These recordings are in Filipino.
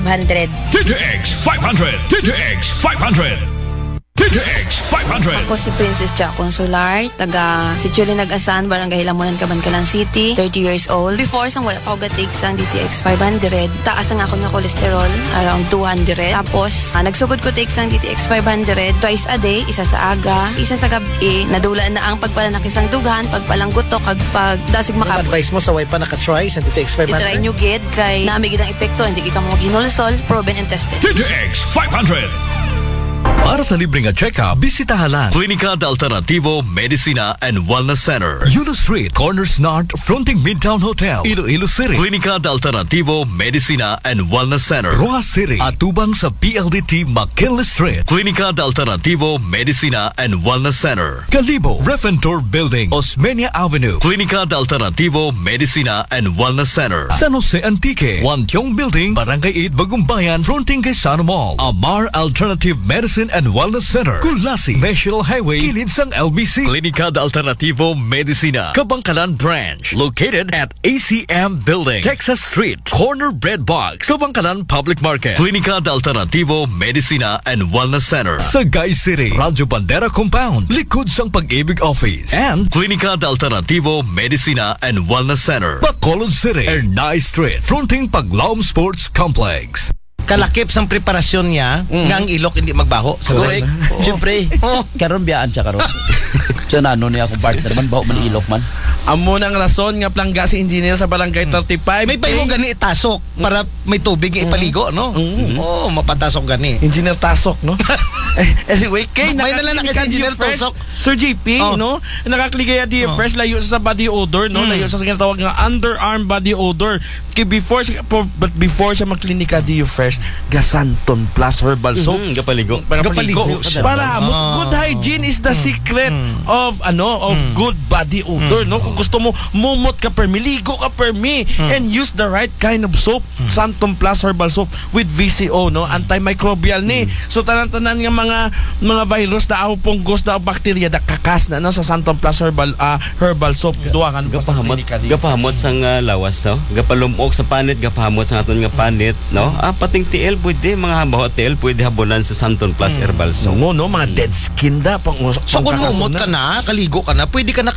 100. DTX 500. DTX 500. DTX 500. Ako si Princess Jack Consular, taga Situli Nag-Asan, Barangay Lamunan, Cabancalan City, 30 years old. Before, sang wala pa ako gatig sang DTX 500, taas ang ako nga cholesterol, around 200. Tapos, nagsugod ko take sang DTX 500, twice a day, isa sa aga, isa sa gabi, nadula na ang pagpalanaki sang dugan, pagpalangguto, kag pagdasig Ang makapos. advice mo sa way pa naka-try sa DTX 500? I-try nyo gid, kay naamig ang epekto, hindi ka mo ginulsol, proven and tested. DTX 500. Para sa libreng check-up, bisitahan Clínica de Alternativo Medicina and Wellness Center, Yulo Street, Corners North, fronting Midtown Hotel, Iloilo City. Clínica de Alternativo Medicina and Wellness Center, Roa City, atubang sa PLDT McKinley Street. Clínica de Alternativo Medicina and Wellness Center, Calibo, Reventor Building, Osmeña Avenue. Clínica de Alternativo Medicina and Wellness Center, San Jose Antique, Wantiong Building, Barangay 8, Bagumbayan, fronting kay Sano Mall. Amar Alternative Medicine and Wellness Center, Kulasi, National Highway, kilid sang LBC. Clínica de Alternativo Medicina, Kabangkalan Branch, located at ACM Building, Texas Street, Corner Bread Box, Kabangkalan Public Market. Clínica de Alternativo Medicina and Wellness Center, Sagay City, Radyo Bandera Compound, likod sang Pag-ibig Office. And Clínica de Alternativo Medicina and Wellness Center, Bacolod City, Ernay Street, fronting Paglaom Sports Complex. Kalakip sang preparasyon niya, nga ang ilok hindi magbaho. Correct. Siyempre, karon biyaan siya karon. Siya na ano niya akong partner man, baho man ilok man. Amo nang rason nga plangga si engineer sa barangay 35. May payo gani itasok para may tubig nga ipaligo, no? Oh, mapatasok gani. Engineer Tasok, no? Anyway, kay May nalalaki si Engineer Tasok. Sir JP, no? Nakakligaya di fresh, layo sa body odor, no? Layo sa ginatawag nga underarm body odor. Kay before siya magklinika di fresh, Gasanton Plus Herbal Soap. Gapaligo. Para good hygiene is the secret of good body odor, no? Kung gusto mo mumot ka per miligo ka per and use the right kind of soap, Santon Plus Herbal Soap with VCO, no? Antimicrobial ni. So tanan-tanan nga mga virus da aw punggos da bacteria da kakas na no sa Santon Plus Herbal Soap. Duha kan gapahamot sang lawas, no? Gapalumok sa panit, gapahamot sa aton nga panit, no? Pating TL pwede, mga baho TL pwede habunan sa Santon Plus Herbal Soap. No, mga dead skin da pang so kung lumot ka na, kaligo ka na, pwede ka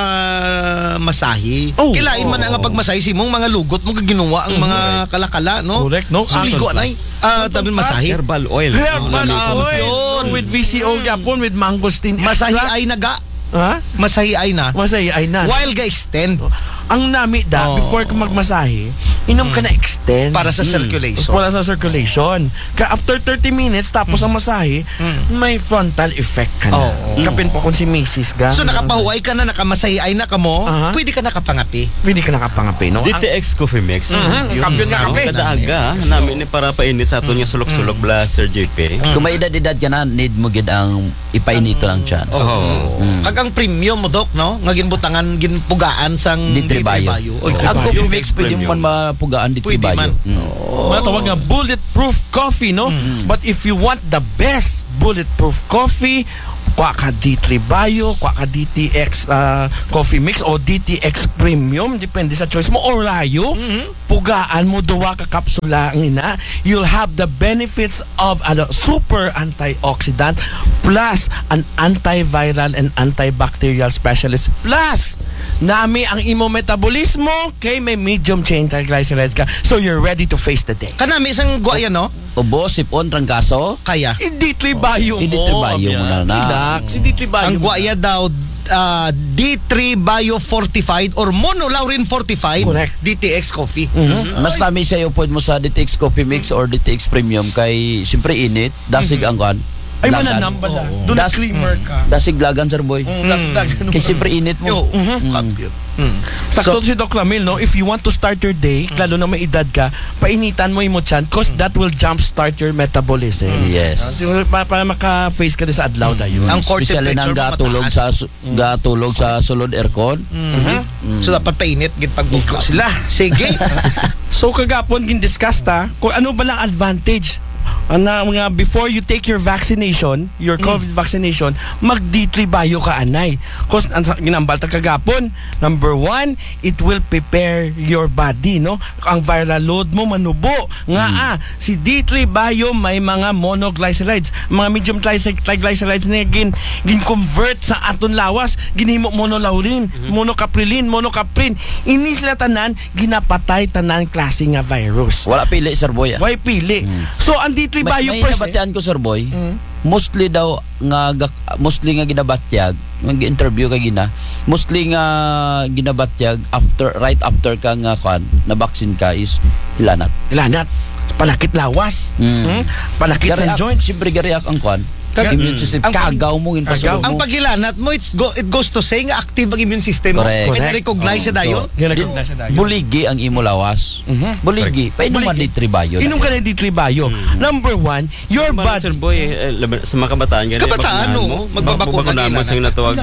nakapamasahi. Kilain man nga pagmasahi si mong mga lugot mo ginawa ang mga kalakala, no? Correct, no? Suligo na tabi masahi. Herbal oil. Herbal oil with VCO gapon with mangosteen extra. Masahi ay naga. Ha? Masahi ay na. Masahi ay na. While ga-extend. Ang nami before ka magmasahe, inom ka na extend. Para sa circulation. Para sa circulation. After 30 minutes, tapos ang masahe, may frontal effect ka na. Kapin pa kung si Mrs. ka. So nakapahuay ka na, nakamasahi ay na ka mo, pwede ka nakapangapi. Pwede ka nakapangapi, no? DTX Coffee Mix. Kampiyon nga kape. Kadaaga, namin ni para painit sa aton nga sulok-sulok bla Sir JP. Kung may edad-edad ka na, need mo gid ang ipainito lang tiyan. Kag ang premium mo, Dok, no? Nga ginbutangan, ginpugaan sang Bayo. Ang coffee mix pwede mo man mapugaan dito Pwede man. Matawag nga bulletproof coffee, no? But if you want the best bulletproof coffee, kuha ka D3 Bio, kuha ka DTX coffee mix o DTX premium, depende sa choice mo, o Rayo. Pugaan mo duwa ka kapsula ang ina, you'll have the benefits of a super antioxidant plus an antiviral and antibacterial specialist plus nami ang imo metabolismo kay may medium chain triglycerides ka, so you're ready to face the day. Kanami isang guaya, no? Ubo, sipon, trangkaso. Kaya. D3 Bio mo. D3 Bio mo na. Si D3 Bio. Ang guaya daw D3 Bio Fortified or Monolaurin Fortified. Correct. DTX coffee. Mas dami sa'yo pwede mo sa DTX Coffee Mix or DTX Premium kay siyempre init, dasig ang kan. Ay mananam pala. Doon na creamer ka. Dasig lagan, sir boy. Dasig lagan. Kay siyempre init mo. Kampiyon. Sakto si Doc Ramil, no? If you want to start your day, lalo na may edad ka, painitan mo yung chan cause that will jumpstart your metabolism. Yes. Para maka-face ka din sa adlaw tayo. Ang core especially nang temperature gatulog sa sulod aircon. So dapat painit gid pagbuka Sila. Sige. So kagapon gin-discuss ta kung ano ba lang advantage nga before you take your vaccination, your COVID vaccination, mag D3 bio ka anay. Cause ang ginambal ta kagapon, number 1, it will prepare your body, no? Ang viral load mo manubo. Nga si D3 bio may mga monoglycerides, mga medium triglycerides na gin-convert sa aton lawas, ginhimo monolaurin, monocaprilin, monocaprin. Ini sila tanan ginapatay tanan klase nga virus. Wala pili, Sir Boy. Why pili? So ang D3 bio May nabatian ko, Sir Boy. Mostly daw mostly nga ginabatyag, mag-interview ka gina. Mostly nga ginabatyag right after ka nga na vaccine ka is ilanat. Panakit lawas. Panakit sa joints. Siyempre gariak ang immune system. Kagaw mo in pasulong mo. Ang pagilanat mo, it goes to say nga active ang immune system mo. Correct. And recognize na dayon. Buligi ang imo lawas. Buligi. Painom man D3 bio. Inom ka na D3 bio. Number 1, your body. Sir Boy, sa mga kabataan ganyan. Kabataan, no? Magbabakuna mo sa natawag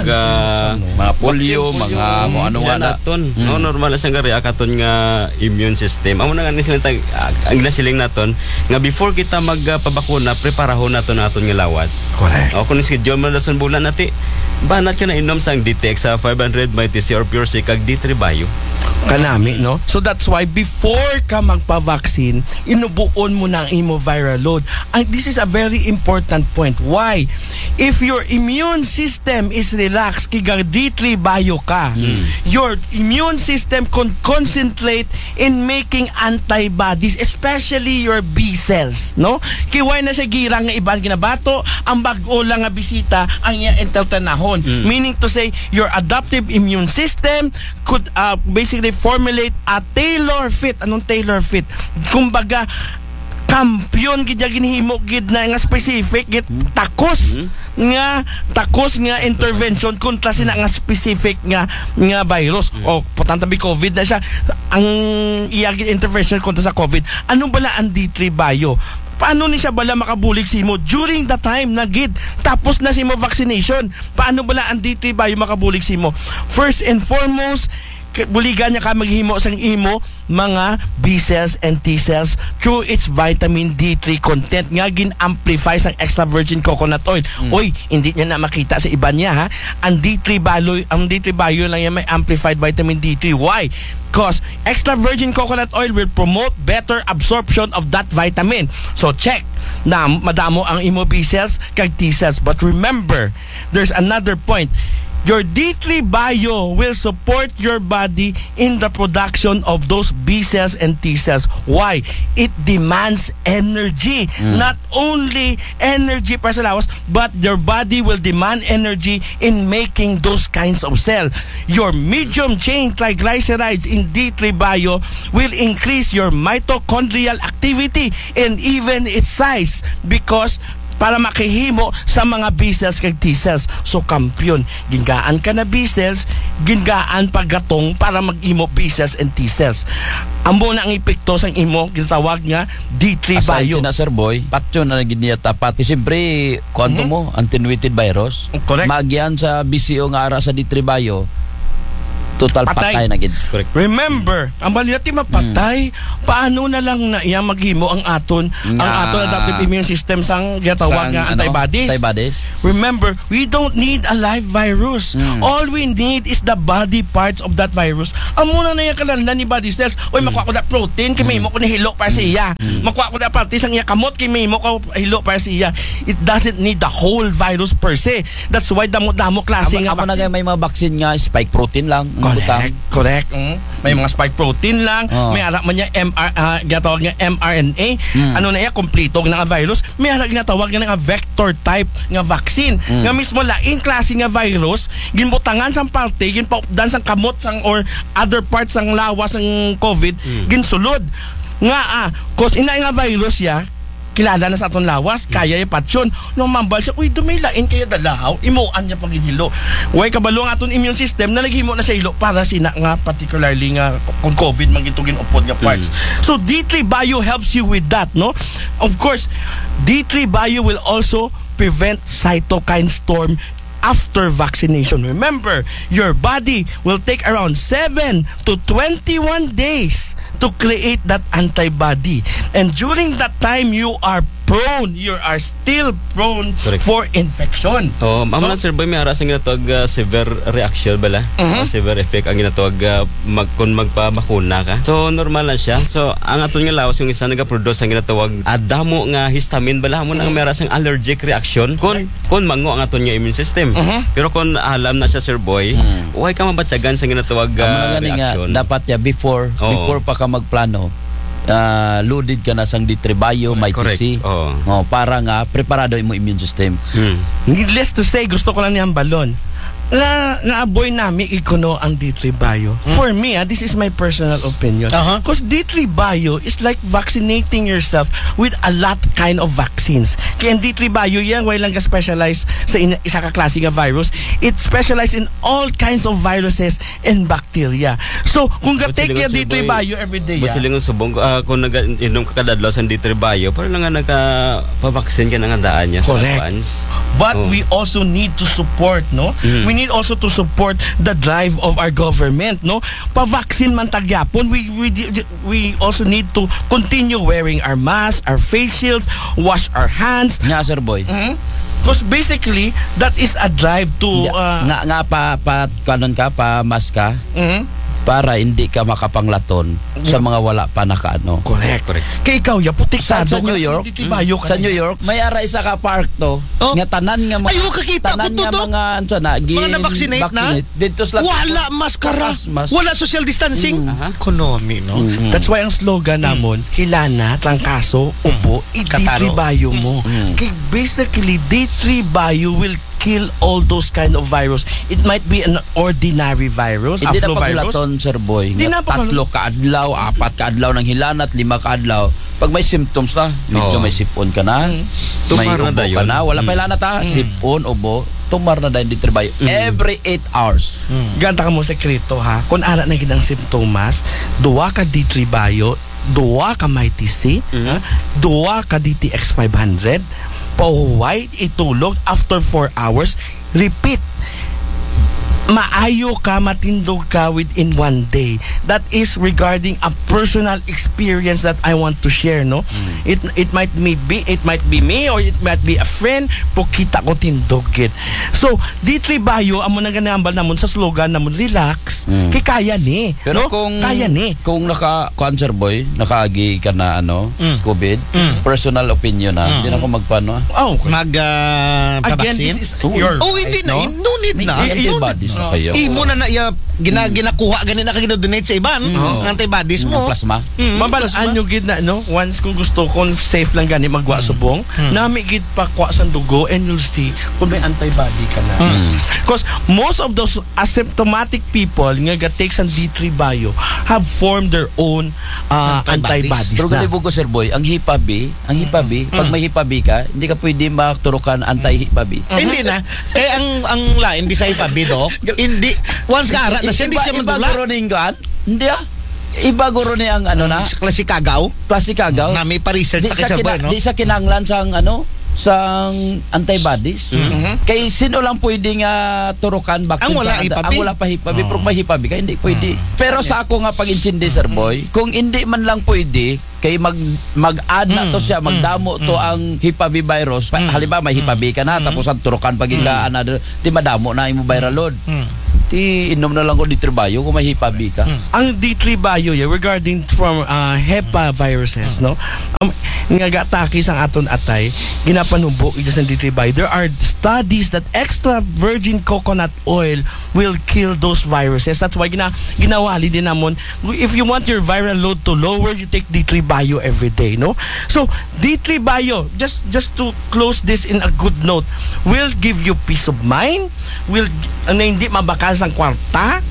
mga polio, mga ano nga naton. No, normal na siyang gariak aton nga immune system. Amo na nga ni sila ang nasiling naton nga before kita magpabakuna, preparahon naton nga lawas. Correct. O kung schedule mo na sa bulan natin, banat ka na inom sa DTX sa 500 may TC or Pure C kag D3 bio. Kanami, no? So that's why before ka magpa-vaccine, inubuon mo na ang imo viral load. And this is a very important point. Why? If your immune system is relaxed, kiga D3 bio ka, your immune system concentrate in making antibodies, especially your B cells, no? Kiway na siya girang nga ibang ginabato, ang bag-o lang nga bisita ang iya enteltanahon. Meaning to say, your adaptive immune system could basically formulate a tailor fit. Anong tailor fit? Kumbaga, kampiyon gid ginhimo gid na nga specific gid takos nga intervention kontra sina nga specific nga virus o potantabi COVID na siya ang iya gid intervention kontra sa COVID. Ano bala ang D3 bio? Paano ni siya bala makabulig si mo during the time na gid tapos na si mo vaccination? Paano bala ang D3 bio makabulig si mo? First and foremost, buligan niya ka maghimo sang imo mga B cells and T cells through its vitamin D3 content nga gin-amplify sang extra virgin coconut oil. Oy, hindi niya na makita sa iba niya ha. Ang D3 bio lang yan may amplified vitamin D3. Why? Because extra virgin coconut oil will promote better absorption of that vitamin. So check na madamo ang imo B cells kag T cells. But remember, there's another point. Your D3 bio will support your body in the production of those B cells and T cells. Why? It demands energy. Not only energy para sa lawas, but your body will demand energy in making those kinds of cells. Your medium chain triglycerides in D3 bio will increase your mitochondrial activity and even its size because para makihimo sa mga B cells kag T cells. So kampiyon, gingaan ka na B cells, gingaan paggatong para mag-imo B cells and T cells. Amo na ang epekto sang imo ginatawag nga D3 bio. Aside na Sir Boy, patyo na giniya tapat. Siyempre, kwanto mo, attenuated virus. Correct. Magian sa BCO nga ara sa D3 bio, total patay na gid. Remember, ang baliti mapatay, paano na lang na iya maghimo ang aton adaptive immune system sang ginatawag nga antibodies. Remember, we don't need a live virus. All we need is the body parts of that virus. Amo na iya kalanlan ni body cells. Oy, makuha ko na protein kay mahimo ko ni hilo para sa iya. Makuha ko na parte sang iya kamot kay mahimo ko hilo para sa iya. It doesn't need the whole virus per se. That's why damo klase nga amo na may mga vaccine nga spike protein lang. Correct. May mga spike protein lang, may ara man niya ginatawag nga mRNA. Ano na iya kompleto nga virus, may ara ginatawag nga vector type nga vaccine. Nga mismo lain klase nga virus, ginbutangan sang parte, ginpaupdan sang kamot sang or other parts sang lawas sang COVID, ginsulod. Nga cause ina nga virus ya kilala na sa aton lawas, kaya yung patsyon. Nung mambal siya, uy, dumilain kaya dalahaw, imuan niya paghihilo. Uy, kabalo ang aton immune system, nalagimo na sa hilo para sina nga, particularly nga, kung COVID, magitugin upod nga parts. So, D3 Bio helps you with that, no? Of course, D3 Bio will also prevent cytokine storm after vaccination. Remember, your body will take around 7 to 21 days to create that antibody. And during that time, you are still prone Correct. for infection. Oh, amo na Sir Boy, may aras ang ginatawag severe reaction bala. O severe effect ang ginatawag kung magpabakuna ka. So normal na siya. So ang aton nga lawas yung isa nagaproduce ang ginatawag damo nga histamine bala mo nang may aras ang allergic reaction kun mango ang aton nga immune system. Pero kung alam na siya Sir Boy, why ka mabatyagan sa ginatawag reaction? Dapat ya before pa ka magplano. Loaded ka na sang D3-bio, may Correct. TC. Oo. Para nga preparado imo immune system. Needless to say, gusto ko lang niyang balon. Na-aboy namin ikono ang D3 Bio. For me, this is my personal opinion. Because D3 Bio is like vaccinating yourself with a lot kind of vaccines. Kaya ang D3 Bio yan, why lang ka-specialize sa isa ka klase nga virus. It specialize in all kinds of viruses and bacteria. So, kung ga-take ka D3 Bio every day, Ba't silingon subong kung nag-inom ka kadadlaw sa D3 Bio, parang lang nga nagpa-vaccine ka na nga daan niya sa Correct. advance. But we also need to support, no? We need also to support the drive of our government, no? Pa-vaccine man tagyapon, we also need to continue wearing our masks, our face shields, wash our hands. Nga Sir Boy. Because basically, that is a drive to... nga kanon ka, pa mas ka, para hindi ka makapanglaton sa mga wala pa nakaano. Correct. Kaya ikaw, putik Sa New York, sa New York, may ara isa ka park to, nga tanan nga mga, Ayaw, kakita tanan ko to, nga to. mga, Mga na-vaccinate na? Dito sila. Wala maskara. Wala social distancing. Konomi, no? That's why ang slogan namon, hilana, trangkaso, upo, Kataro. D3 Bio mo. Kaya basically, D3 Bio will kill all those kind of virus. It might be an ordinary virus, Hindi a na flu virus. paglaton, Sir Boy. Hindi Nga na paglaton. 3 ka adlaw, 4 ka adlaw ng hilanat, 5 ka adlaw. Pag may symptoms na, medyo may sipon ka na, may Tumar na ubo dayon. ka na, wala pa hilanat ha, sipon, ubo, tumar na dahil di trabayo. Every 8 hours. Ganta ka mo sekreto ha. Kung ara na ginang simptomas, duwa ka D3 Bio, duwa ka may TC, duwa ka DTX 500, pauhuway, itulog after 4 hours, repeat. Maayo ka, matindog ka within 1 day. That is regarding a personal experience that I want to share, no? It might be me or it might be a friend, po kita ko tindog gid. So, D3 Bio amo na ganambal namon sa slogan namon, relax, kay kaya ni. Pero no? kung Kaya ni. Kung Sir Boy, nakaagi ka na COVID, personal opinion na, hindi na ako magpano. Oh, Again, again, this is your hindi na. no? No need na. Antibodies na kayo. Imo na ginakuha ganin na ka-donate sa iban. Ang antibodies mo. Plasma. Mabalaan nyo gid na, no? Once kung gusto, kung safe lang gani magwa subong, nami gid pa kwa sa dugo and you'll see kung may antibody ka na. Because most of those asymptomatic people nga ga-take sa D3 Bio have formed their own antibodies Pero na. ganito ko, Sir Boy, ang HIPAA B, pag may HIPAA B ka, hindi ka pwede maturukan anti-HIPAA B. Hindi na. Kaya ang lain di sa ipabi, Dok. Hindi. Once ka arat na siya, hindi siya Iba madula. guro ni Ingan? Hindi Iba guro ni ang Sa klase kagaw. klasikagaw. Na may pa-research sa kasabay, no? Di sa kinanglan sang sang antibodies. Kay sino lang pwede nga turukan vaccine Ang wala HIPAA B? Ang wala pa HIPAA B, pero may HIPAA B ka, hindi pwede. Pero sa ako nga pag-insindi, Sir Boy, kung hindi man lang pwede, kay mag-add na to siya, magdamo to ang HIPAA B virus. Halimbawa may HIPAA B ka na, tapos ang turukan pag another, di madamo na imo viral load. Ti inom na lang ko D3 Bio kung may HIPAA B ka. Ang D3 Bio regarding from HEPA viruses, no? Nga gataki sang aton atay, ginapanubo ija sa D3 Bio. There are studies that extra virgin coconut oil will kill those viruses. That's why ginawali din namon, if you want your viral load to lower, you take D3 Bio every day, no? So D3 Bio, just to close this in a good note, will give you peace of mind, will na hindi mabakal sang kwarta.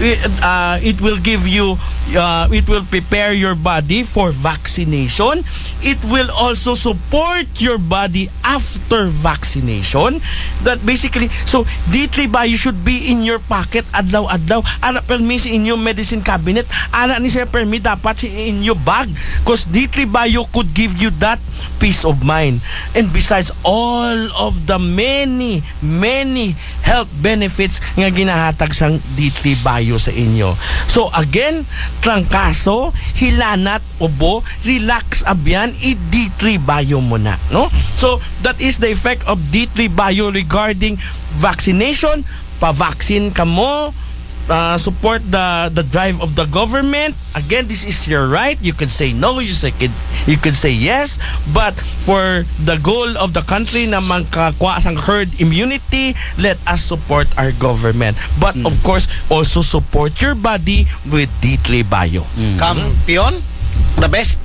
It will give you it will prepare your body for vaccination. It will also support your body after vaccination. That basically, so D3 Bio should be in your pocket adlaw-adlaw. Ana permi in your medicine cabinet. Ana ni sir permi dapat in your bag, because D3 Bio could give you that peace of mind. And besides all of the many health benefits nga ginahatag sang D3 Bio sa inyo. So again, trangkaso, hilanat, ubo, relax abyan, i-D3 Bio mo na, no? So that is the effect of D3 Bio regarding vaccination. Pa-vaccine ka mo, support the drive of the government. Again, this is your right. You could say no, you could say yes, but for the goal of the country na magkakuha sang herd immunity, let us support our government. But of course, also support your body with D3 Bio. Kampiyon, the best.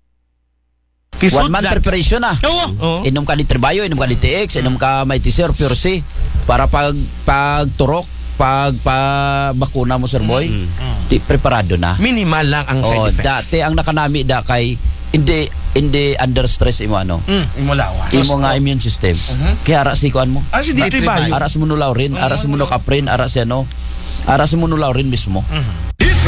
1 month preparation na. Oo. Inom ka D3 Bio, inom ka DTX, inom ka Mighty or Pure C para pag turok, pag bakuna mo, Sir Boy, preparado na. Minimal lang ang side effects. Dati ang nakanami da kay hindi under stress imo Imo lawas. imo nga immune system. Kaya ara si kuan mo. Si D3 Bio. Ara si monolaurin, ara si monocaprin, ara si monolaurin mismo.